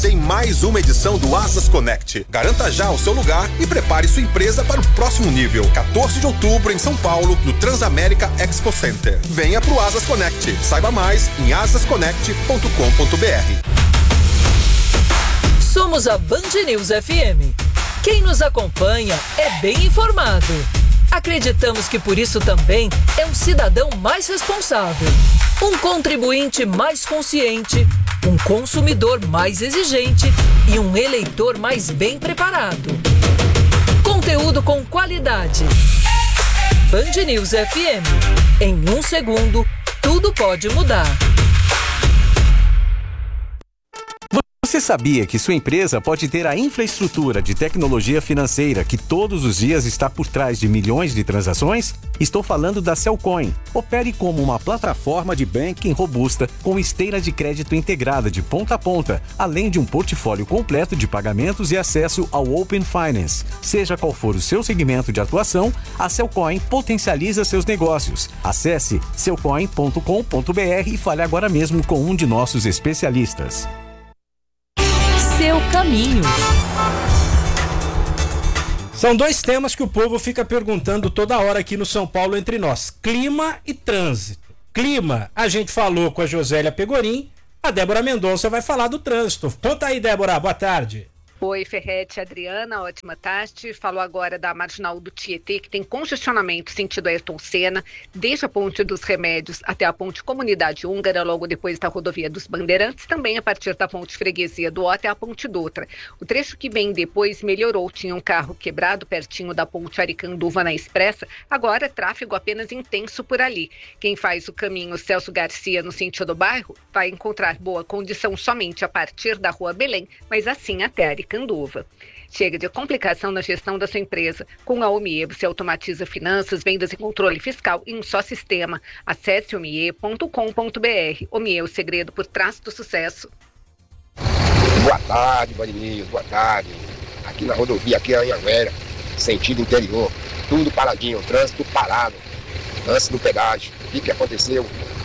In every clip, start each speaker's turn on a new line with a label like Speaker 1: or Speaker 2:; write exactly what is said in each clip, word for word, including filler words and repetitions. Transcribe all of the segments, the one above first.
Speaker 1: Em mais uma edição do Asas Connect. Garanta já o seu lugar e prepare sua empresa para o próximo nível. quatorze de outubro em São Paulo, no Transamérica Expo Center. Venha pro Asas Connect. Saiba mais em asas connect ponto com ponto b r.
Speaker 2: Somos a Band News F M. Quem nos acompanha é bem informado. Acreditamos que por isso também é um cidadão mais responsável, um contribuinte mais consciente, um consumidor mais exigente e um eleitor mais bem preparado. Conteúdo com qualidade. Band News F M. Em um segundo, tudo pode mudar.
Speaker 3: Você sabia que sua empresa pode ter a infraestrutura de tecnologia financeira que todos os dias está por trás de milhões de transações? Estou falando da Cellcoin. Opere como uma plataforma de banking robusta com esteira de crédito integrada de ponta a ponta, além de um portfólio completo de pagamentos e acesso ao Open Finance. Seja qual for o seu segmento de atuação, a Cellcoin potencializa seus negócios. Acesse cellcoin ponto com ponto b r e fale agora mesmo com um de nossos especialistas.
Speaker 4: Seu caminho.
Speaker 5: São dois temas que o povo fica perguntando toda hora aqui no São Paulo entre nós: clima e trânsito. Clima, a gente falou com a Josélia Pegorim, a Débora Mendonça vai falar do trânsito. Conta aí, Débora, boa tarde.
Speaker 6: Oi, Ferretti, Adriana, ótima tarde. Falou agora da Marginal do Tietê, que tem congestionamento sentido Ayrton Senna, desde a Ponte dos Remédios até a Ponte Comunidade Húngara, logo depois da Rodovia dos Bandeirantes, também a partir da Ponte Freguesia do Ó até a Ponte Dutra. O trecho que vem depois melhorou, tinha um carro quebrado pertinho da Ponte Aricanduva na Expressa, agora tráfego apenas intenso por ali. Quem faz o caminho Celso Garcia no sentido bairro vai encontrar boa condição somente a partir da Rua Belém, mas assim até Aricanduva. Canduva. Chega de complicação na gestão da sua empresa. Com a Omie, você automatiza finanças, vendas e controle fiscal em um só sistema. Acesse omie ponto com ponto b r. Omie, o segredo por trás do sucesso.
Speaker 7: Boa tarde, Band News, boa tarde. Aqui na rodovia, aqui em Anhanguera, sentido interior, tudo paradinho, trânsito parado, antes do pedágio. O que, que aconteceu?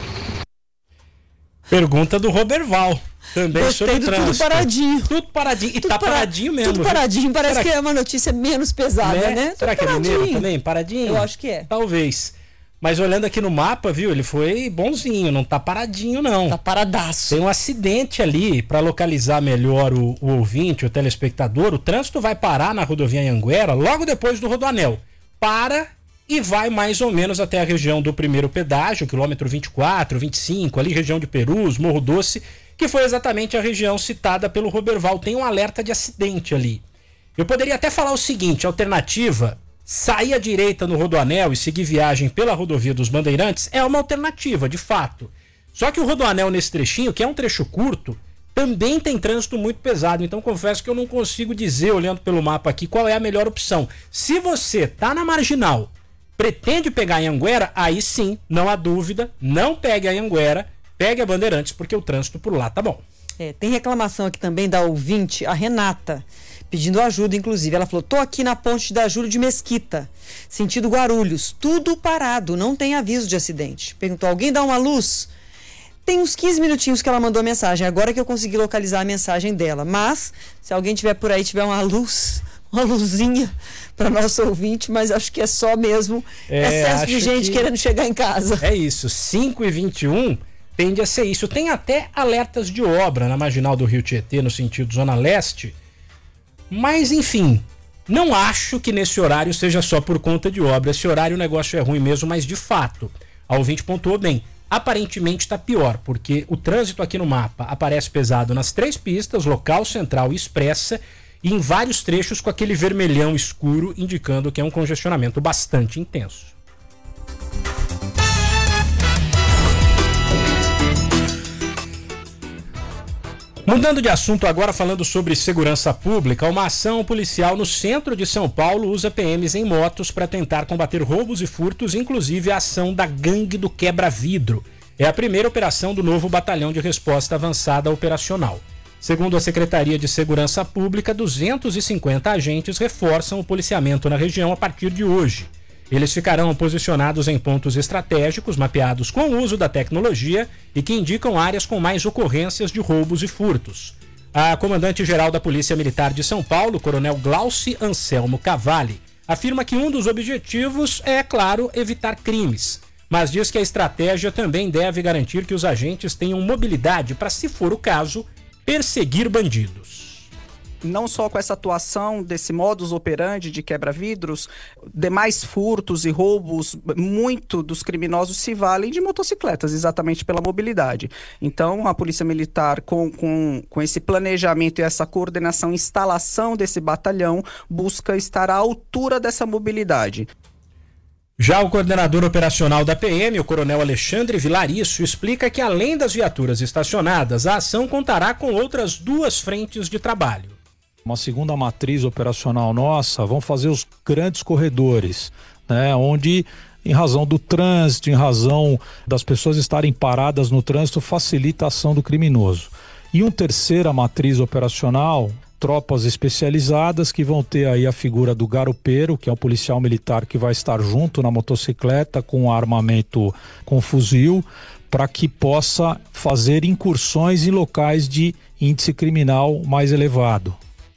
Speaker 5: Pergunta do Roberval. Também
Speaker 8: Gostei
Speaker 5: sobre
Speaker 8: do
Speaker 5: trânsito.
Speaker 8: tudo paradinho.
Speaker 5: Tudo paradinho. E
Speaker 8: tudo
Speaker 5: tá
Speaker 8: para...
Speaker 5: paradinho mesmo.
Speaker 8: Tudo paradinho. Parece
Speaker 5: Será
Speaker 8: que é uma notícia menos pesada, né? né?
Speaker 5: Será
Speaker 8: tudo
Speaker 5: que é
Speaker 8: paradinho.
Speaker 5: mineiro também? Paradinho?
Speaker 8: Eu acho que é.
Speaker 5: Talvez. Mas olhando aqui no mapa, viu? Ele foi bonzinho. Não tá paradinho, não.
Speaker 8: Tá paradaço.
Speaker 5: Tem um acidente ali. Para localizar melhor o, o ouvinte, o telespectador. O trânsito vai parar na rodovia Anhanguera logo depois do Rodoanel. Para... e vai mais ou menos até a região do primeiro pedágio, quilômetro vinte e quatro, vinte e cinco, ali região de Perus, Morro Doce, que foi exatamente a região citada pelo Roberval. Tem um alerta de acidente ali. Eu poderia até falar o seguinte: alternativa, sair à direita no Rodoanel e seguir viagem pela rodovia dos Bandeirantes é uma alternativa, de fato. Só que o Rodoanel nesse trechinho, que é um trecho curto, também tem trânsito muito pesado. Então confesso que eu não consigo dizer, olhando pelo mapa aqui, qual é a melhor opção. Se você tá na Marginal, pretende pegar a Anhanguera, aí sim, não há dúvida, não pegue a Anhanguera, pegue a Bandeirantes, porque o trânsito por lá tá bom.
Speaker 8: É, tem reclamação aqui também da ouvinte, a Renata, pedindo ajuda, inclusive. Ela falou: tô aqui na ponte da Júlio de Mesquita, sentido Guarulhos, tudo parado, não tem aviso de acidente. Perguntou: alguém dá uma luz? Tem uns quinze minutinhos que ela mandou a mensagem, agora que eu consegui localizar a mensagem dela. Mas, se alguém tiver por aí, tiver uma luz, uma luzinha para nosso ouvinte, mas acho que é só mesmo é, excesso de gente que... querendo chegar em casa.
Speaker 5: É isso, cinco e vinte e um tende a ser isso. Tem até alertas de obra na Marginal do Rio Tietê, no sentido Zona Leste, mas enfim, não acho que nesse horário seja só por conta de obra. Esse horário o negócio é ruim mesmo, mas de fato, a ouvinte pontuou bem. Aparentemente está pior, porque o trânsito aqui no mapa aparece pesado nas três pistas, local, central e expressa, e em vários trechos com aquele vermelhão escuro, indicando que é um congestionamento bastante intenso. Mudando de assunto agora, falando sobre segurança pública, uma ação policial no centro de São Paulo usa P Ms em motos para tentar combater roubos e furtos, inclusive a ação da Gangue do Quebra-Vidro. É a primeira operação do novo Batalhão de Resposta Avançada Operacional. Segundo a Secretaria de Segurança Pública, duzentos e cinquenta agentes reforçam o policiamento na região a partir de hoje. Eles ficarão posicionados em pontos estratégicos, mapeados com o uso da tecnologia e que indicam áreas com mais ocorrências de roubos e furtos. A comandante-geral da Polícia Militar de São Paulo, coronel Glauci Anselmo Cavalli, afirma que um dos objetivos é, claro, evitar crimes, mas diz que a estratégia também deve garantir que os agentes tenham mobilidade para, se for o caso, perseguir bandidos.
Speaker 9: Não só com essa atuação desse modus operandi de quebra-vidros, demais furtos e roubos, muito dos criminosos se valem de motocicletas, exatamente pela mobilidade. Então, a Polícia Militar, com, com, com esse planejamento e essa coordenação, instalação desse batalhão, busca estar à altura dessa mobilidade.
Speaker 5: Já o coordenador operacional da P M, o coronel Alexandre Vilariço, explica que, além das viaturas estacionadas, a ação contará com outras duas frentes de trabalho.
Speaker 10: Uma segunda matriz operacional nossa, vão fazer os grandes corredores, né, onde, em razão do trânsito, em razão das pessoas estarem paradas no trânsito, facilita a ação do criminoso. E uma terceira matriz operacional, tropas especializadas que vão ter aí a figura do garupeiro, que é o policial militar que vai estar junto na motocicleta com armamento com fuzil, para que possa fazer incursões em locais de índice criminal mais elevado.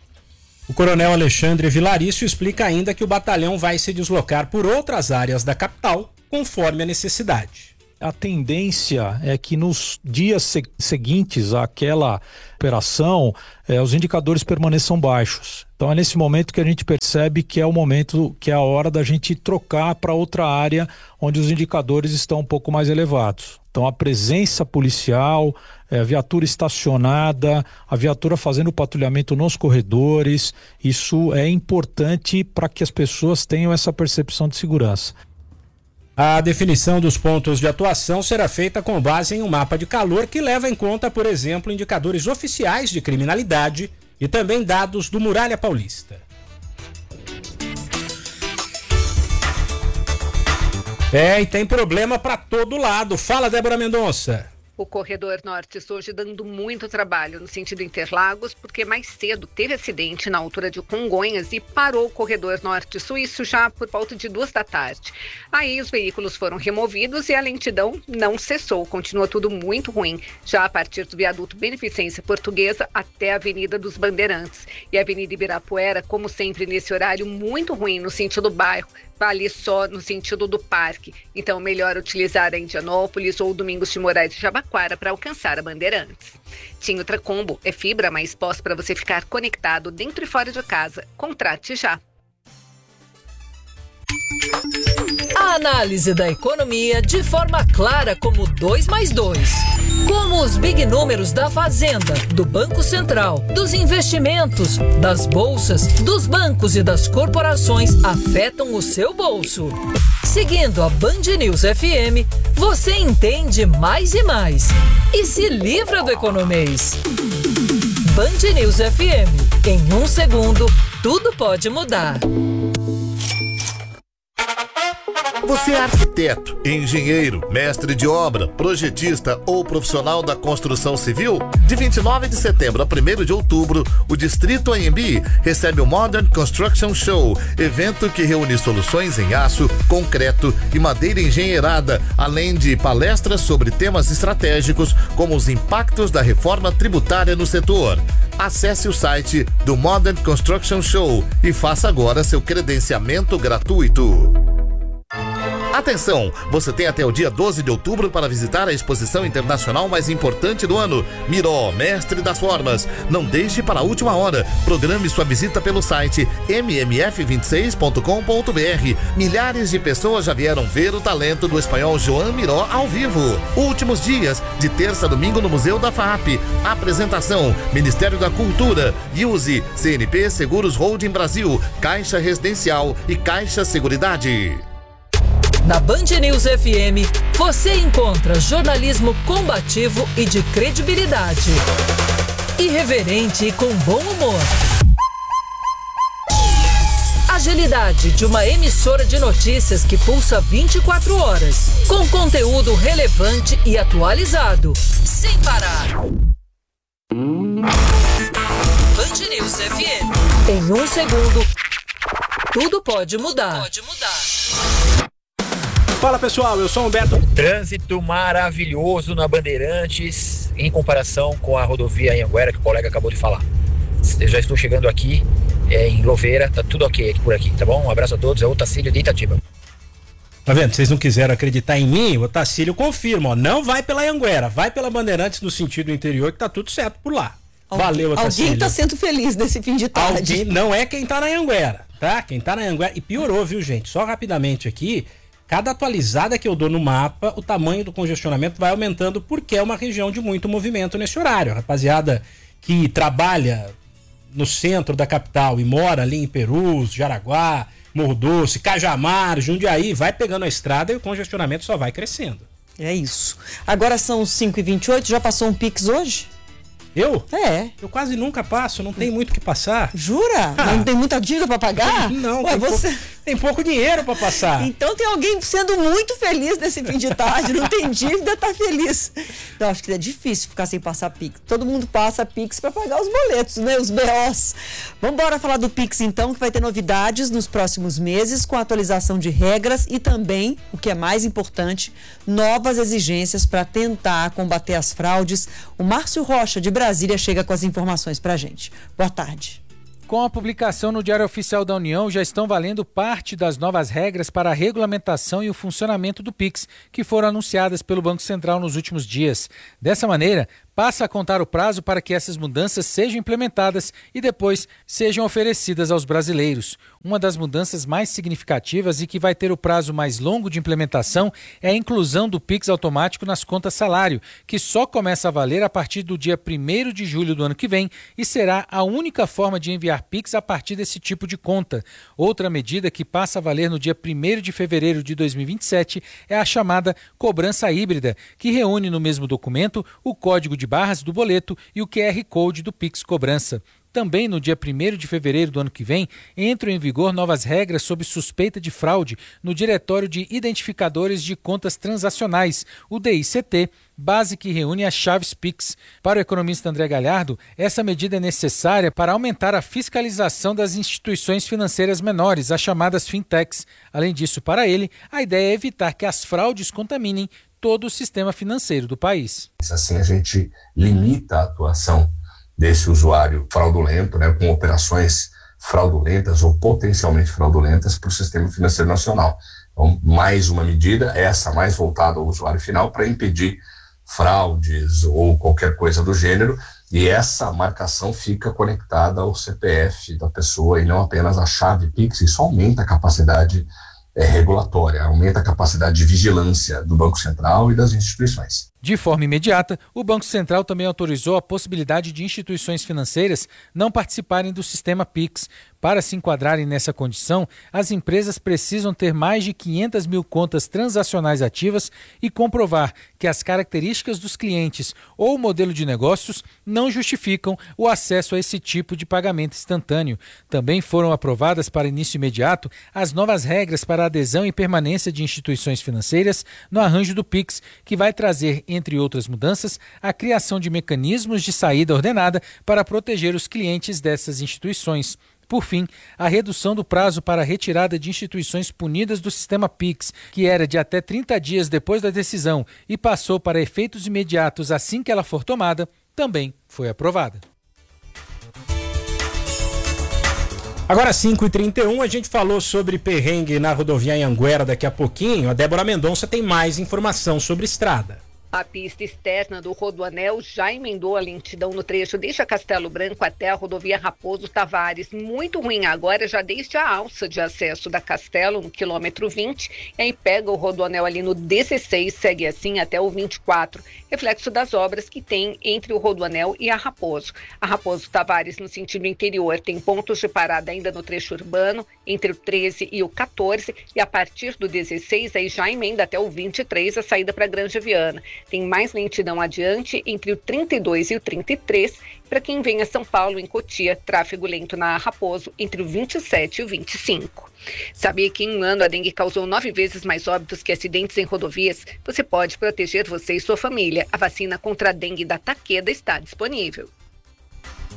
Speaker 5: O coronel Alexandre Vilariço explica ainda que o batalhão vai se deslocar por outras áreas da capital, conforme a necessidade.
Speaker 10: A tendência é que nos dias se- seguintes àquela operação, eh, os indicadores permaneçam baixos. Então é nesse momento que a gente percebe que é o momento, que é a hora da gente trocar para outra área onde os indicadores estão um pouco mais elevados. Então a presença policial, a viatura estacionada, a viatura fazendo patrulhamento nos corredores, isso é importante para que as pessoas tenham essa percepção de segurança.
Speaker 5: A definição dos pontos de atuação será feita com base em um mapa de calor que leva em conta, por exemplo, indicadores oficiais de criminalidade e também dados do Muralha Paulista. É, e tem problema para todo lado. Fala, Débora Mendonça.
Speaker 6: O corredor norte hoje dando muito trabalho no sentido Interlagos, porque mais cedo teve acidente na altura de Congonhas e parou o corredor norte-sul, isso já por volta de duas da tarde. Aí os veículos foram removidos e a lentidão não cessou, continua tudo muito ruim, já a partir do viaduto Beneficência Portuguesa até a Avenida dos Bandeirantes. E a Avenida Ibirapuera, como sempre nesse horário, muito ruim no sentido bairro, ali só no sentido do parque. Então, melhor utilizar a Indianópolis ou Domingos de Moraes e Jabaquara para alcançar a Bandeirantes. Tinho Tracombo é fibra mais pós para você ficar conectado dentro e fora de casa. Contrate já.
Speaker 2: A análise da economia de forma clara como dois mais dois. Como os big números da Fazenda, do Banco Central, dos investimentos, das bolsas, dos bancos e das corporações afetam o seu bolso. Seguindo a Band News F M, você entende mais e mais. E se livra do economês. Band News F M. Em um segundo, tudo pode mudar.
Speaker 11: Você é arquiteto, engenheiro, mestre de obra, projetista ou profissional da construção civil? De vinte e nove de setembro a primeiro de outubro, o Distrito Anhembi recebe o Modern Construction Show, evento que reúne soluções em aço, concreto e madeira engenheirada, além de palestras sobre temas estratégicos como os impactos da reforma tributária no setor. Acesse o site do Modern Construction Show e faça agora seu credenciamento gratuito. Atenção! Você tem até o dia doze de outubro para visitar a exposição internacional mais importante do ano, Miró, Mestre das Formas. Não deixe para a última hora. Programe sua visita pelo site m m f vinte e seis ponto com ponto b r. Milhares de pessoas já vieram ver o talento do espanhol Joan Miró ao vivo. Últimos dias, de terça a domingo no Museu da F A P. Apresentação: Ministério da Cultura, Use, C N P Seguros Holding Brasil, Caixa Residencial e Caixa Seguridade.
Speaker 2: Na Band News F M, você encontra jornalismo combativo e de credibilidade. Irreverente e com bom humor. Agilidade de uma emissora de notícias que pulsa vinte e quatro horas, com conteúdo relevante e atualizado, sem parar. Band News F M. Em um segundo, tudo pode mudar. Pode mudar.
Speaker 5: Fala pessoal, eu sou o Humberto.
Speaker 12: Trânsito maravilhoso na Bandeirantes em comparação com a rodovia Anhanguera, que o colega acabou de falar. Eu já estou chegando aqui é, em Louveira, tá tudo ok aqui por aqui, tá bom? Um abraço a todos, é o Otacílio de Itatiba.
Speaker 5: Tá vendo? Vocês não quiseram acreditar em mim, o Otacílio confirma, ó, não vai pela Anhanguera, vai pela Bandeirantes no sentido interior, que tá tudo certo por lá.
Speaker 8: Alguém,
Speaker 5: Valeu, Otacílio.
Speaker 8: Alguém tá sendo feliz nesse fim de tarde.
Speaker 5: Alguém, não é quem tá na Anhanguera, tá? Quem tá na Anhanguera, e piorou, viu, gente? Só rapidamente aqui, cada atualizada que eu dou no mapa, o tamanho do congestionamento vai aumentando porque é uma região de muito movimento nesse horário. A rapaziada que trabalha no centro da capital e mora ali em Perus, Jaraguá, Morro Doce, Cajamar, Jundiaí, vai pegando a estrada e o congestionamento só vai crescendo.
Speaker 8: É isso. Agora são cinco e vinte e oito, já passou um Pix hoje?
Speaker 5: Eu?
Speaker 8: É.
Speaker 5: Eu quase nunca passo, não tem muito o que passar.
Speaker 8: Jura? Ah. Não tem muita dívida pra pagar?
Speaker 5: Não,
Speaker 8: Ué,
Speaker 5: tem,
Speaker 8: você...
Speaker 5: pou... tem pouco dinheiro pra passar.
Speaker 8: Então tem alguém sendo muito feliz nesse fim de tarde, não tem dívida, tá feliz. Então acho que é difícil ficar sem passar Pix. Todo mundo passa Pix pra pagar os boletos, né? Os B Os. Vambora falar do Pix então, que vai ter novidades nos próximos meses, com atualização de regras e também, o que é mais importante, novas exigências para tentar combater as fraudes. O Márcio Rocha, de Brasília, chega com as informações pra gente. Boa tarde.
Speaker 13: Com a publicação no Diário Oficial da União, já estão valendo parte das novas regras para a regulamentação e o funcionamento do Pix, que foram anunciadas pelo Banco Central nos últimos dias. Dessa maneira, passa a contar o prazo para que essas mudanças sejam implementadas e depois sejam oferecidas aos brasileiros. Uma das mudanças mais significativas e que vai ter o prazo mais longo de implementação é a inclusão do Pix automático nas contas salário, que só começa a valer a partir do dia primeiro de julho do ano que vem e será a única forma de enviar Pix a partir desse tipo de conta. Outra medida que passa a valer no dia primeiro de fevereiro de dois mil e vinte e sete é a chamada cobrança híbrida, que reúne no mesmo documento o código de barras do boleto e o Q R Code do Pix Cobrança. Também no dia primeiro de fevereiro do ano que vem, entram em vigor novas regras sob suspeita de fraude no Diretório de Identificadores de Contas Transacionais, o D I C T, base que reúne as chaves Pix. Para o economista André Galhardo, essa medida é necessária para aumentar a fiscalização das instituições financeiras menores, as chamadas fintechs. Além disso, para ele, a ideia é evitar que as fraudes contaminem todo o sistema financeiro do país.
Speaker 14: Assim a gente limita a atuação desse usuário fraudulento, né, com operações fraudulentas ou potencialmente fraudulentas para o sistema financeiro nacional. Então, mais uma medida, essa mais voltada ao usuário final, para impedir fraudes ou qualquer coisa do gênero, e essa marcação fica conectada ao C P F da pessoa e não apenas à chave Pix. Isso aumenta a capacidade é, regulatória, aumenta a capacidade de vigilância do Banco Central e das instituições.
Speaker 13: De forma imediata, o Banco Central também autorizou a possibilidade de instituições financeiras não participarem do sistema Pix. Para se enquadrarem nessa condição, as empresas precisam ter mais de quinhentas mil contas transacionais ativas e comprovar que as características dos clientes ou o modelo de negócios não justificam o acesso a esse tipo de pagamento instantâneo. Também foram aprovadas para início imediato as novas regras para a adesão e permanência de instituições financeiras no arranjo do Pix, que vai trazer, entre outras mudanças, a criação de mecanismos de saída ordenada para proteger os clientes dessas instituições. Por fim, a redução do prazo para a retirada de instituições punidas do sistema Pix, que era de até trinta dias depois da decisão e passou para efeitos imediatos assim que ela for tomada, também foi aprovada.
Speaker 5: Agora cinco e trinta e um, a gente falou sobre perrengue na rodovia Anhanguera daqui a pouquinho. A Débora Mendonça tem mais informação sobre estrada.
Speaker 6: A pista externa do Rodoanel já emendou a lentidão no trecho desde a Castelo Branco até a rodovia Raposo Tavares. Muito ruim agora, já desde a alça de acesso da Castelo, no quilômetro vinte, e aí pega o Rodoanel ali no dezesseis, segue assim até o vinte e quatro, reflexo das obras que tem entre o Rodoanel e a Raposo. A Raposo Tavares, no sentido interior, tem pontos de parada ainda no trecho urbano, entre o treze e o quatorze, e a partir do dezesseis, aí já emenda até o vinte e três, a saída para Granja Viana. Tem mais lentidão adiante entre o trinta e dois e o trinta e três. Para quem vem a São Paulo, em Cotia, tráfego lento na Raposo entre o vinte e sete e o vinte e cinco. Sabia que em um ano a dengue causou nove vezes mais óbitos que acidentes em rodovias? Você pode proteger você e sua família. A vacina contra a dengue da Takeda está disponível.